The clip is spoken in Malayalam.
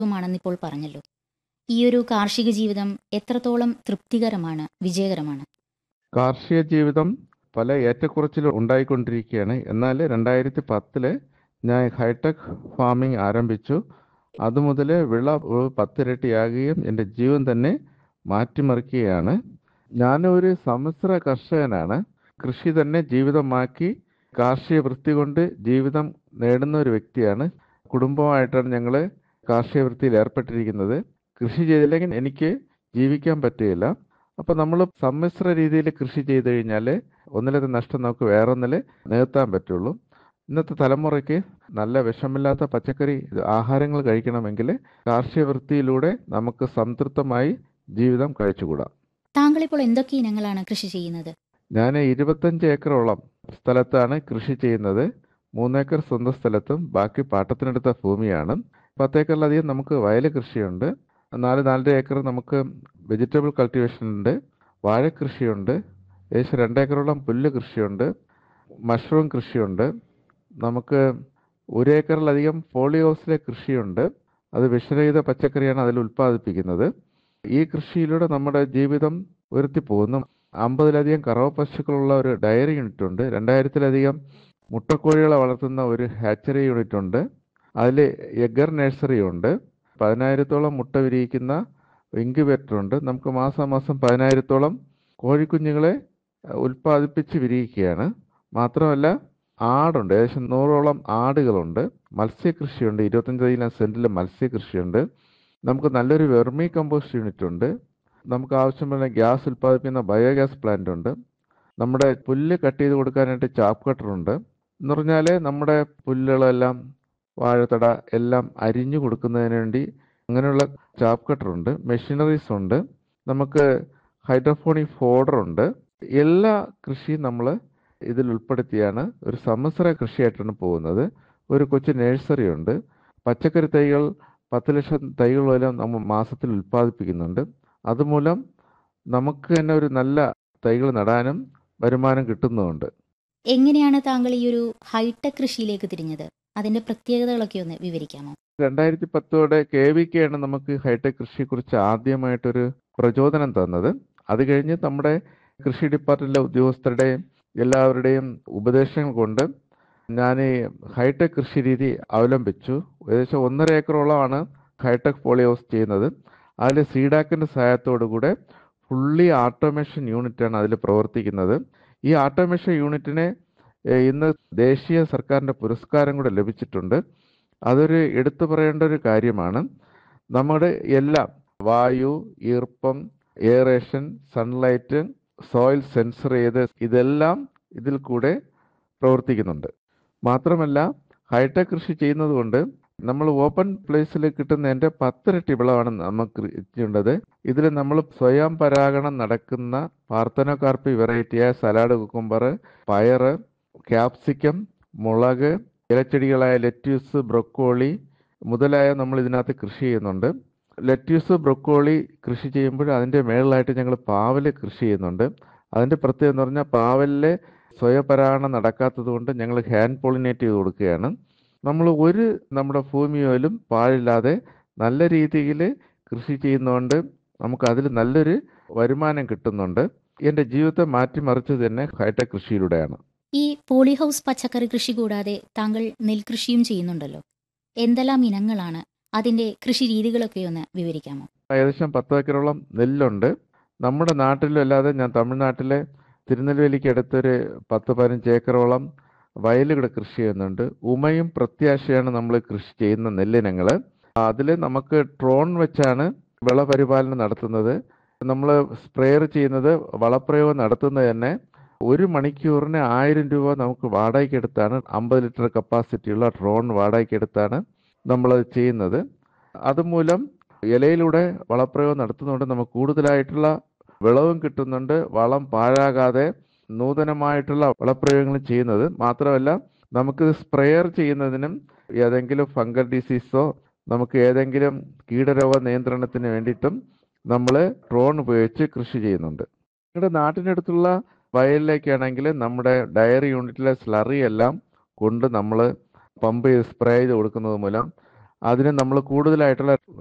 ുമാണെന്നിപ്പോൾ പറഞ്ഞല്ലോ. ഈയൊരു കാർഷിക ജീവിതം എത്രത്തോളം തൃപ്തികരമാണ്, വിജയകരമാണ്? കാർഷിക ജീവിതം പല ഏറ്റക്കുറച്ചിലും ഉണ്ടായിക്കൊണ്ടിരിക്കുകയാണ്. എന്നാൽ 2010 ഞാൻ ഹൈടെക് ഫാമിംഗ് ആരംഭിച്ചു. അതുമുതൽ വിള 10 ഇരട്ടിയാകുകയും എൻ്റെ ജീവൻ തന്നെ മാറ്റിമറിക്കുകയാണ്. ഞാനൊരു സമ്മിശ്ര കർഷകനാണ്. കൃഷി തന്നെ ജീവിതമാക്കി കാർഷിക വൃത്തി കൊണ്ട് ജീവിതം നേടുന്ന ഒരു വ്യക്തിയാണ്. കുടുംബമായിട്ടാണ് ഞങ്ങൾ കാർഷിക വൃത്തിയിൽ ഏർപ്പെട്ടിരിക്കുന്നത്. കൃഷി ചെയ്തില്ലെങ്കിൽ എനിക്ക് ജീവിക്കാൻ പറ്റുകയില്ല. അപ്പോൾ നമ്മൾ സമ്മിശ്ര രീതിയിൽ കൃഷി ചെയ്ത് കഴിഞ്ഞാൽ ഒന്നിലത്തെ നഷ്ടം നമുക്ക് വേറൊന്നിൽ നികത്താൻ പറ്റുള്ളൂ. ഇന്നത്തെ തലമുറയ്ക്ക് നല്ല വിഷമില്ലാത്ത പച്ചക്കറി ആഹാരങ്ങൾ കഴിക്കണമെങ്കിൽ കാർഷിക വൃത്തിയിലൂടെ നമുക്ക് സംതൃപ്തമായി ജീവിതം കഴിച്ചുകൂടാം. താങ്കളിപ്പോൾ എന്തൊക്കെ ഇനങ്ങളാണ് കൃഷി ചെയ്യുന്നത്? ഞാൻ 25 ഏക്കറോളം സ്ഥലത്താണ് കൃഷി ചെയ്യുന്നത്. 3 ഏക്കർ സ്വന്തം സ്ഥലത്തും ബാക്കി പാട്ടത്തിനെടുത്ത ഭൂമിയാണ്. 10 ഏക്കറിലധികം നമുക്ക് വയൽ കൃഷിയുണ്ട്. 4 ഏക്കർ നമുക്ക് വെജിറ്റബിൾ കൾട്ടിവേഷൻ ഉണ്ട്. വാഴ കൃഷിയുണ്ട്. ഏകദേശം 2 ഏക്കറോളം പുല്ല് കൃഷിയുണ്ട്. മഷ്റൂം കൃഷിയുണ്ട്. നമുക്ക് 1 ഏക്കറിലധികം പോളി ഹൗസിലെ കൃഷിയുണ്ട്. അത് വിഷരഹിത പച്ചക്കറിയാണ് അതിൽ ഉൽപ്പാദിപ്പിക്കുന്നത്. ഈ കൃഷിയിലൂടെ നമ്മുടെ ജീവിതം ഉയർത്തി പോകുന്നു. 50ലധികം കറവ പശുക്കളുള്ള ഒരു ഡയറി യൂണിറ്റ് ഉണ്ട്. 2000-ലധികം മുട്ടക്കോഴികളെ വളർത്തുന്ന ഒരു ഹാച്ചറി യൂണിറ്റ് ഉണ്ട്. അതിൽ എഗർ നഴ്സറി ഉണ്ട്. 10,000-ഓളം മുട്ട വിരിയിക്കുന്ന ഇൻക്യുബേറ്റർ ഉണ്ട്. നമുക്ക് മാസം 10,000-ഓളം കോഴിക്കുഞ്ഞുങ്ങളെ ഉൽപ്പാദിപ്പിച്ച് വിരിയിക്കുകയാണ്. മാത്രമല്ല ആടുണ്ട്. ഏകദേശം 100ഓളം ആടുകളുണ്ട്. മത്സ്യകൃഷിയുണ്ട്. 25,000 സെൻറ്റിൽ മത്സ്യകൃഷിയുണ്ട്. നമുക്ക് നല്ലൊരു വെർമി കമ്പോസ്റ്റ് യൂണിറ്റ് ഉണ്ട്. നമുക്ക് ആവശ്യമുള്ള ഗ്യാസ് ഉൽപ്പാദിപ്പിക്കുന്ന ബയോഗ്യാസ് പ്ലാന്റ് ഉണ്ട്. നമ്മുടെ പുല്ല് കട്ട് ചെയ്ത് കൊടുക്കാനായിട്ട് ചാപ്പ് കട്ടറുണ്ട്. എന്ന് പറഞ്ഞാൽ നമ്മുടെ പുല്ലുകളെല്ലാം വാഴത്തട എല്ലാം അരിഞ്ഞു കൊടുക്കുന്നതിന് വേണ്ടി അങ്ങനെയുള്ള ചാപ്പ് കട്ടറുണ്ട്. മെഷീനറീസ് ഉണ്ട്. നമുക്ക് ഹൈഡ്രോഫോണിക് ഫോഡറുണ്ട്. എല്ലാ കൃഷിയും നമ്മൾ ഇതിൽ ഉൾപ്പെടുത്തിയാണ് ഒരു സമ്മിശ്ര കൃഷിയായിട്ടാണ് പോകുന്നത്. ഒരു കൊച്ചു നഴ്സറി ഉണ്ട്. പച്ചക്കറി തൈകൾ 10 ലക്ഷം തൈകളെല്ലാം നമ്മൾ മാസത്തിൽ ഉൽപ്പാദിപ്പിക്കുന്നുണ്ട്. അതുമൂലം നമുക്ക് തന്നെ ഒരു നല്ല തൈകൾ നടാനും വരുമാനം കിട്ടുന്നുമുണ്ട്. എങ്ങനെയാണ് താങ്കൾ ഈ ഒരു ഹൈടെക് കൃഷിയിലേക്ക് തിരിഞ്ഞത്? അതിന്റെ പ്രത്യേകതകളൊക്കെ ഒന്ന് വിവരിക്കാമോ? 2010 KVK ആണ് നമുക്ക് ഹൈടെക് കൃഷിയെക്കുറിച്ച് ആദ്യമായിട്ടൊരു പ്രചോദനം തന്നത്. അത് കഴിഞ്ഞ് നമ്മുടെ കൃഷി ഡിപ്പാർട്ട്മെൻറ്റിലെ ഉദ്യോഗസ്ഥരുടെയും എല്ലാവരുടെയും ഉപദേശങ്ങൾ കൊണ്ട് ഞാൻ ഈ ഹൈടെക് കൃഷി രീതി അവലംബിച്ചു. ഏകദേശം 1.5 ഏക്കറോളമാണ് ഹൈടെക് പോളി ഹൗസ് ചെയ്യുന്നത്. അതിൽ സീഡാക്കിൻ്റെ സഹായത്തോടു കൂടെ ഫുള്ളി ഓട്ടോമേഷൻ യൂണിറ്റാണ് അതിൽ പ്രവർത്തിക്കുന്നത്. ഈ ഓട്ടോമേഷൻ യൂണിറ്റിനെ ഇന്ന് ദേശീയ സർക്കാരിൻ്റെ പുരസ്കാരം കൂടെ ലഭിച്ചിട്ടുണ്ട്. അതൊരു എടുത്തു പറയേണ്ട ഒരു കാര്യമാണ്. നമ്മുടെ എല്ലാം വായു, ഈർപ്പം, എയറേഷൻ, സൺലൈറ്റ്, സോയിൽ സെൻസർ ചെയ്ത് ഇതെല്ലാം ഇതിൽ കൂടെ പ്രവർത്തിക്കുന്നുണ്ട്. മാത്രമല്ല ഹൈടെക് കൃഷി ചെയ്യുന്നത് കൊണ്ട് നമ്മൾ ഓപ്പൺ പ്ലേസിൽ കിട്ടുന്നതിൻ്റെ 10 ഇരട്ടി വിളവാണ് നമുക്ക് ചെയ്യേണ്ടത്. ഇതിൽ നമ്മൾ സ്വയം പരാഗണം നടക്കുന്ന പാർത്തനോകാർപ്പി വെറൈറ്റിയായ സലാഡ് കുക്കുംബർ, പയറ്, ക്യാപ്സിക്കം, മുളക്, ഇലച്ചെടികളായ ലെറ്റ്യൂസ്, ബ്രൊക്കോളി മുതലായ നമ്മൾ ഇതിനകത്ത് കൃഷി ചെയ്യുന്നുണ്ട്. ലെറ്റ്യൂസ്, ബ്രൊക്കോളി കൃഷി ചെയ്യുമ്പോൾ അതിൻ്റെ മേളിലായിട്ട് ഞങ്ങൾ പാവൽ കൃഷി ചെയ്യുന്നുണ്ട്. അതിൻ്റെ പ്രത്യേകത എന്ന് പറഞ്ഞാൽ പാവലിലെ സ്വയപരാഗണം നടക്കാത്തത് കൊണ്ട് ഞങ്ങൾ ഹാൻഡ് പോളിനേറ്റ് ചെയ്ത് കൊടുക്കുകയാണ്. നമ്മൾ നമ്മുടെ ഭൂമിയിലും പാഴില്ലാതെ നല്ല രീതിയിൽ കൃഷി ചെയ്യുന്നതുകൊണ്ട് നമുക്ക് അതിൽ നല്ലൊരു വരുമാനം കിട്ടുന്നുണ്ട്. എൻ്റെ ജീവിതത്തെ മാറ്റിമറിച്ചത് തന്നെ ഹൈടെക് കൃഷിയിലൂടെയാണ്. ഈ പോളി ഹൗസ് പച്ചക്കറി കൃഷി കൂടാതെ താങ്കൾ നെൽകൃഷിയും ചെയ്യുന്നുണ്ടല്ലോ. എന്തെല്ലാം ഇനങ്ങളാണ്? അതിന്റെ കൃഷി രീതികളൊക്കെ ഒന്ന് വിവരിക്കാമോ? ഏകദേശം 10 ഏക്കറോളം നെല്ലുണ്ട്. നമ്മുടെ നാട്ടിലും അല്ലാതെ ഞാൻ തമിഴ്നാട്ടിലെ തിരുനെൽവേലിക്ക് അടുത്തൊരു 10-15 ഏക്കറോളം വയലുകൾ കൃഷി ചെയ്യുന്നുണ്ട്. ഉമയും പ്രത്യാശയാണ് നമ്മൾ കൃഷി ചെയ്യുന്ന നെല്ലിനങ്ങൾ. അതിൽ നമുക്ക് ഡ്രോൺ വെച്ചാണ് വിളപരിപാലനം നടത്തുന്നത്. നമ്മൾ സ്പ്രെയർ ചെയ്യുന്നത്, വളപ്രയോഗം നടത്തുന്നത് തന്നെ 1 മണിക്കൂറിന് 1000 രൂപ നമുക്ക് വാടകയ്ക്കെടുത്താണ്, 50 ലിറ്റർ കപ്പാസിറ്റിയുള്ള ഡ്രോൺ വാടകയ്ക്കെടുത്താണ് നമ്മളത് ചെയ്യുന്നത്. അതുമൂലം ഇലയിലൂടെ വളപ്രയോഗം നടത്തുന്നതുകൊണ്ട് നമുക്ക് കൂടുതലായിട്ടുള്ള വിളവും കിട്ടുന്നുണ്ട്. വളം പാഴാകാതെ നൂതനമായിട്ടുള്ള വളപ്രയോഗങ്ങൾ ചെയ്യുന്നത് മാത്രമല്ല, നമുക്ക് സ്പ്രെയർ ചെയ്യുന്നതിനും ഏതെങ്കിലും ഫംഗൽ ഡിസീസോ നമുക്ക് ഏതെങ്കിലും കീടരോഗ നിയന്ത്രണത്തിന് വേണ്ടിയിട്ടും നമ്മൾ ഡ്രോൺ ഉപയോഗിച്ച് കൃഷി ചെയ്യുന്നുണ്ട്. നിങ്ങളുടെ നാട്ടിനടുത്തുള്ള വയലിലേക്കാണെങ്കിൽ നമ്മുടെ ഡയറി യൂണിറ്റിലെ സ്ലറി എല്ലാം കൊണ്ട് നമ്മൾ പമ്പ് ചെയ്ത് സ്പ്രേ ചെയ്ത് കൊടുക്കുന്നത് മൂലം അതിന് നമ്മൾ കൂടുതലായിട്ടുള്ള